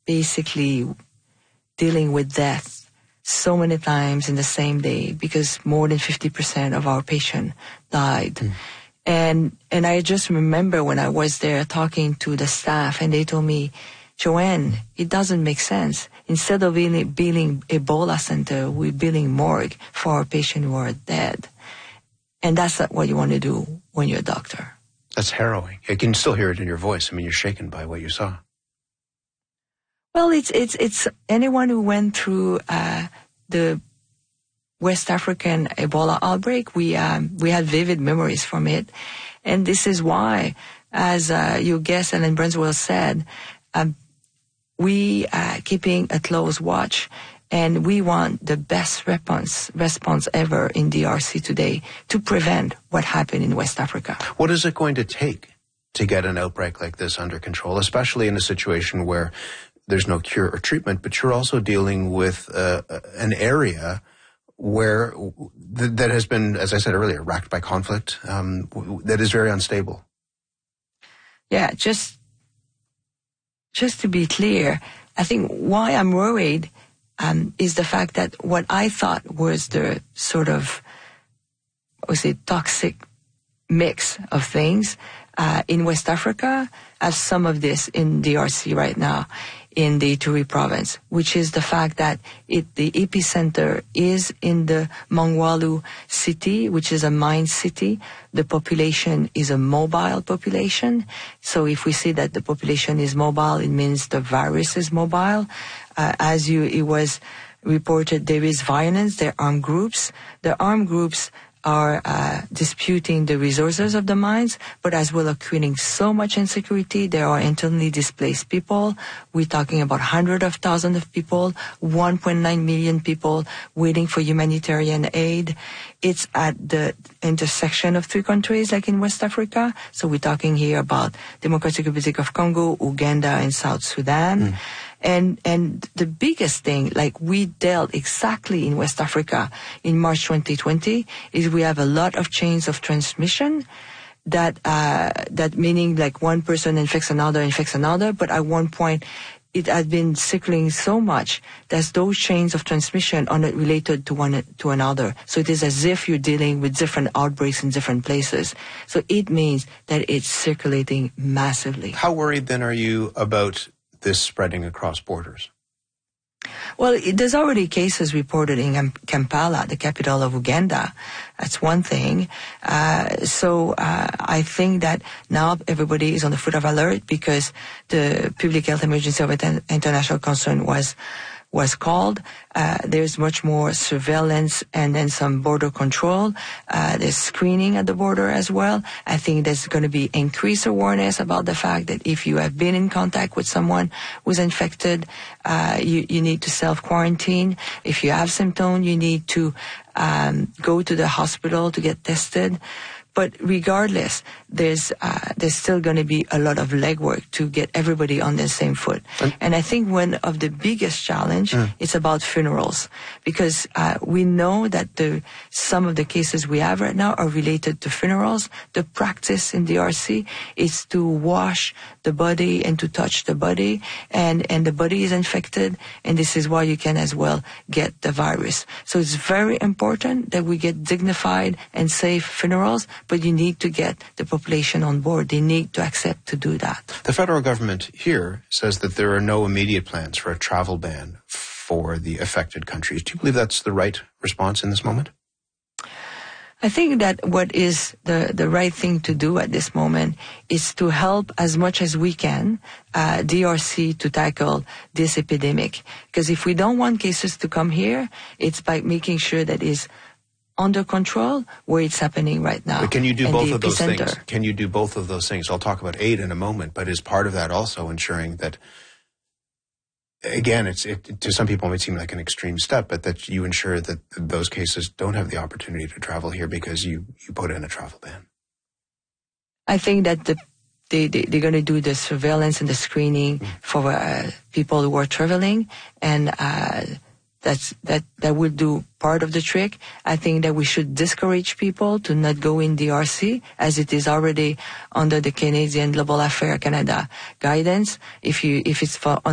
basically dealing with death so many times in the same day, because more than 50% of our patients died. And I just remember when I was there talking to the staff, and they told me, Joanne, it doesn't make sense. Instead of building Ebola center, we're building morgue for our patients who are dead. And that's not what you want to do when you're a doctor. That's harrowing. I can still hear it in your voice. I mean, you're shaken by what you saw. Well, it's anyone who went through the West African Ebola outbreak. We had vivid memories from it, and this is why, as your guest Ellen Brunswell said, we are keeping a close watch, and we want the best response ever in DRC today to prevent what happened in West Africa. What is it going to take to get an outbreak like this under control, especially in a situation where there's no cure or treatment, but you're also dealing with an area where that has been, as I said earlier, racked by conflict, that is very unstable? Yeah, just to be clear, I think why I'm worried is the fact that what I thought was the sort of, toxic mix of things in West Africa, as some of this in DRC right now, in the Ituri province, which is the fact that the epicenter is in the Mongwalu city, which is a mine city. The population is a mobile population. So if we say that the population is mobile, it means the virus is mobile. It was reported, there is violence, there are armed groups. The armed groups are disputing the resources of the mines, but as well are creating so much insecurity. There are internally displaced people. We're talking about hundreds of thousands of people, 1.9 million people waiting for humanitarian aid. It's at the intersection of three countries like in West Africa. So we're talking here about Democratic Republic of Congo, Uganda, and South Sudan. And the biggest thing, like we dealt exactly in West Africa in March 2020, is we have a lot of chains of transmission that meaning like one person infects another, but at one point it had been circulating so much that those chains of transmission are not related to one to another. So it is as if you're dealing with different outbreaks in different places. So it means that it's circulating massively. How worried then are you about this spreading across borders? Well, there's already cases reported in Kampala, the capital of Uganda. That's one thing. So I think that now everybody is on the foot of alert because the public health emergency of international concern was called. There's much more surveillance and then some border control. There's screening at the border as well. I think there's going to be increased awareness about the fact that if you have been in contact with someone who's infected, you need to self-quarantine. If you have symptoms, you need to go to the hospital to get tested. But regardless, there's still going to be a lot of legwork to get everybody on the same foot. And I think one of the biggest challenge is about funerals, because we know that some of the cases we have right now are related to funerals. The practice in DRC is to wash the body and to touch the body, and the body is infected, and this is why you can as well get the virus. So it's very important that we get dignified and safe funerals, but you need to get the population on board. They need to accept to do that. The federal government here says that there are no immediate plans for a travel ban for the affected countries. Do you believe that's the right response in this moment? I think that what is the right thing to do at this moment is to help as much as we can DRC to tackle this epidemic. Because if we don't want cases to come here, it's by making sure that is under control where it's happening right now. But can you do both of those things? Can you do both of those things? I'll talk about aid in a moment, but is part of that also ensuring that, again, to some people it might seem like an extreme step, but that you ensure that those cases don't have the opportunity to travel here because you put in a travel ban? I think that they're going to do the surveillance and the screening for people who are traveling, and that will do part of the trick. I think that we should discourage people to not go in DRC, as it is already under the Canadian Global Affairs Canada guidance. If it's for